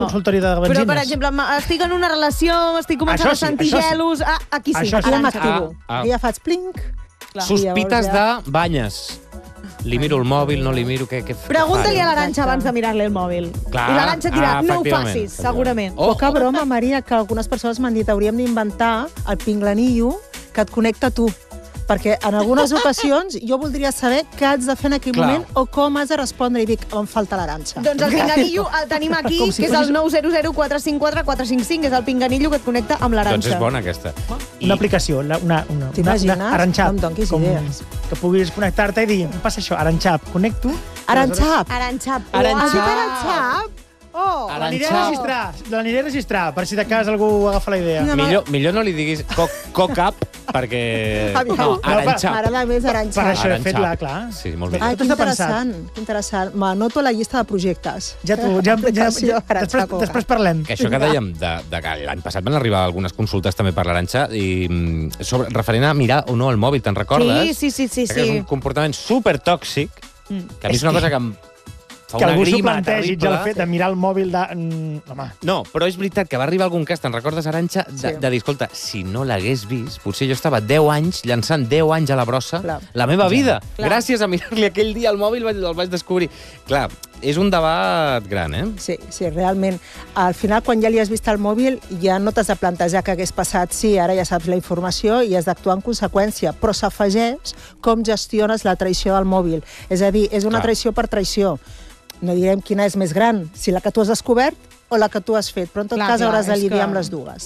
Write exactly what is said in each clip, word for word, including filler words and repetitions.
consultori de benzines. Però, per exemple, estic en una relació, estic començant a sentir gelos... Aquí sí, aquí ja m'activo. Ja faig plinc. Sospites de banyes. Li miro el mòbil, no li miro... Què, què Pregunta-li a l'Arantxa abans de mirar-li el mòbil. Clar, I l'Arantxa et dirà, ah, no ho facis, segurament. Oh, Poca broma, Maria, que algunes persones m'han dit hauríem d'inventar el pinglanillo que et connecta a tu. Perquè en algunes ocasions jo voldria saber què haig de fer en aquell Clar. moment o com has de respondre i dic, em falta l'Arantxa. Doncs el pinganillo el tenim aquí, si que és el nou zero zero quatre cinc quatre quatre cinc cinc, és el pinganillo que et connecta amb l'Arantxa. Doncs és bona, aquesta. Una aplicació, una, una, una, T'imagines? una Arantxap. No em donquis com, idees. que puguis connectar-te i dir, em passa això, Arantxap, connecto... Arantxap. Arantxap. Arantxap. Has dit Arantxap? Oh, L'aniré a registrar, l'aniré a registrar, per si de cas algú agafa la idea. Millor, millor no li diguis cock-up, perquè... No, Arantxap. M'agrada més Arantxap. Per això he Arantxap. fet la, clar. Sí, molt bé. Ai, que Tot està interessant, que interessant. M'anoto a la llista de projectes. Ja t'ho... Ja, ja, Aplicació ja, Arantxa després, Coca. després parlem. Que això que dèiem, de, de que l'any passat van arribar algunes consultes també per l'Arantxa, i mm, sobre, referent a mirar o no el mòbil, te'n recordes? Sí, sí, sí, sí. Que és un comportament supertòxic, que a mi és una cosa que em fa Que una algú s'ho grima plantegi, ja terrible. el fet de mirar el mòbil de... Mm, home, No, però és veritat que va arribar algun cas, te'n recordes, Arantxa, de, Sí. de dir, escolta, si no l'hagués vist, potser jo estava deu anys, llançant deu anys a la brossa, Clar. la meva vida. Clar. Gràcies a mirar-li aquell dia al mòbil vaig- el vaig descobrir. Clar, és un debat gran, eh? Sí, sí, realment. Al final, quan ja li has vist el mòbil, ja no t'has de plantejar què hagués passat. Sí, ara ja saps la informació i has d'actuar en conseqüència, però s'afegeix com gestiones la traïció del mòbil. És a dir, és una Clar. traïció per traïció. No direm quina és més gran, si la que tu has descobert o la que tu has fet, però en tot Clar, cas clar, hauràs de és lidiar que- amb les dues.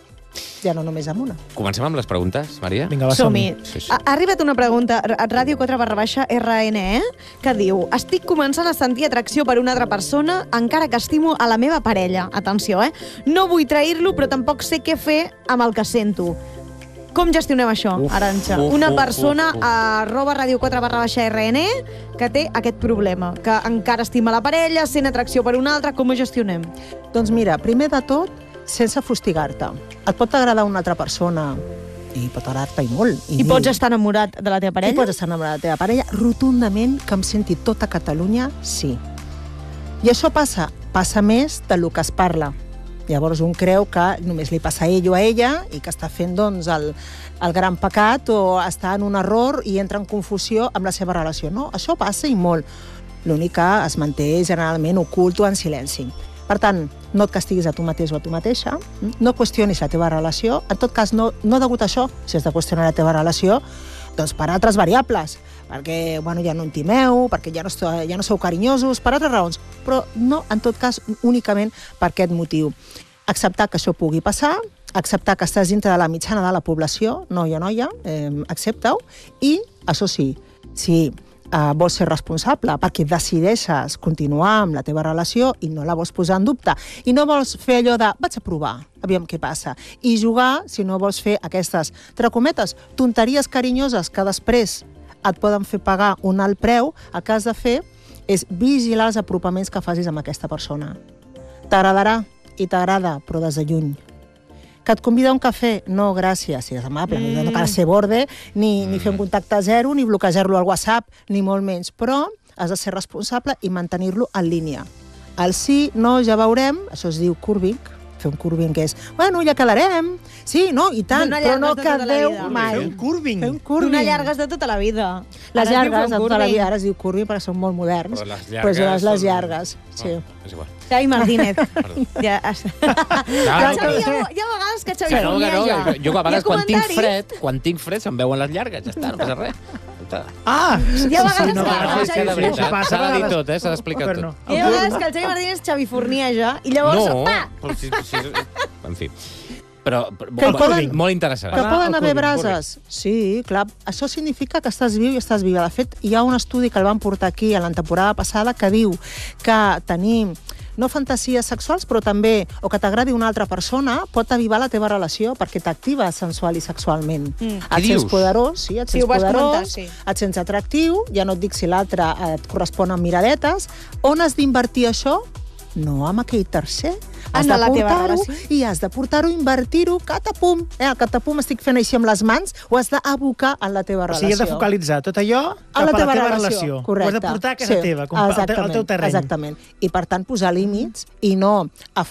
Ja no només amb una. Comencem amb les preguntes, Maria? vinga, va, Som-hi. Sí, sí. Ha ha arribat una pregunta a ràdio quatre barra baixa R N E que diu: estic començant a sentir atracció per una altra persona encara que estimo a la meva parella. Atenció, eh? No vull trair-lo, però tampoc sé què fer amb el que sento. Com gestionem això, Uf, Arantxa? uf, Una uf, persona uf, uf. a arroba ràdio quatre barra baixa R N E que té aquest problema, que encara estima la parella, sent atracció per una altra, com ho gestionem? Doncs mira, primer de tot, sense fustigar-te. Et pot agradar una altra persona i pot agradar-te i molt. I pots estar enamorat de la teva I parella? pots estar enamorat de la teva parella. Rotundament, que em senti tota Catalunya, sí. I això passa, passa més del que es parla. Llavors un creu que només li passa a ell o a ella i que està fent doncs, el, el gran pecat o està en un error i entra en confusió amb la seva relació. No, això passa i molt. L'únic que es manté generalment ocult o en silenci. Per tant, no et castiguis a tu mateix o a tu mateixa, no qüestionis la teva relació, en tot cas, no, no degut a això, si has de qüestionar la teva relació, doncs per altres variables, perquè bueno, ja no intimeu, perquè ja no, esteu, ja no sou carinyosos, per altres raons, però no, en tot cas, únicament per aquest motiu. Acceptar que això pugui passar, acceptar que estàs dintre de la mitjana de la població, noia, noia, eh, accepta-ho, i, això sí, si eh, vols ser responsable perquè decideixes continuar amb la teva relació i no la vols posar en dubte, i no vols fer allò de vaig a provar, aviam què passa, i jugar, si no vols fer aquestes, entre cometes, tonteries carinyoses que després et poden fer pagar un alt preu, el que has de fer és vigilar els apropaments que facis amb aquesta persona. T'agradarà i t'agrada, però des de lluny. Que et convida a un cafè? No, gràcies, si és amable. Mm. No cal ser borde, ni, ni fer un contacte zero, ni bloquejar-lo al WhatsApp, ni molt menys. Però has de ser responsable i mantenir-lo en línia. El sí, no, ja veurem, això es diu curving, fer un curving que és, bueno, ja quedarem, sí, no, i tant, Donar però no llargues de tota la quedeu vida. mai. Fer un curving. Fer un curving. Donar llargues de tota la vida. Les Ara es diu llargues fer de un tota la curving. vida, ara es diu curving perquè són molt moderns. Però les Però llargues les, les són- llargues, sí. Oh, és igual. Xavi Martínez. Perdó. Ja, Clar, Xavi, hi ha, hi ha vegades que Xavi Que no, que no, fornieja. que jo a vegades Hi ha quan tinc comentaris- fred, quan tinc fred se'm veuen les llargues, ja està, no passa res. Escolta. Ah! Hi ha vegades no, que- no, no, sí, És que de sí, veritat, passa s'ha de a dir vegades. tot, eh? S'ha d'explicar Però tot. no. Hi ha vegades que el Xavi Martínez Xavi fornieja i llavors... No, pa! però si, si, en fi. Però, però Que hi poden- molt interessant. Que Ah, poden el haver curving, brases? Sí, clar. Això significa que estàs viu i estàs viva. De fet, hi ha un estudi que el van portar aquí a la temporada passada que diu que tenir no fantasies sexuals, però també, o que t'agradi una altra persona, pot avivar la teva relació perquè t'activa sensual i sexualment. Mm. Et Què sents dius? poderós, sí, et Sí, sents ho vas poderós, comentar, sí. et sents atractiu, ja no et dic si l'altre et correspon amb miradetes. On has d'invertir això? No amb aquell tercer, Has En de la teva portar-ho relació. i has de portar-ho, invertir-ho, catapum. Eh, el catapum estic fent així amb les mans, ho has d'abocar en la teva O relació. sigui, has de focalitzar tot allò cap a la teva, relació. Correcte. Ho has de portar a casa teva, com al teu, al teu terreny. Exactament. I, per tant, posar límits i no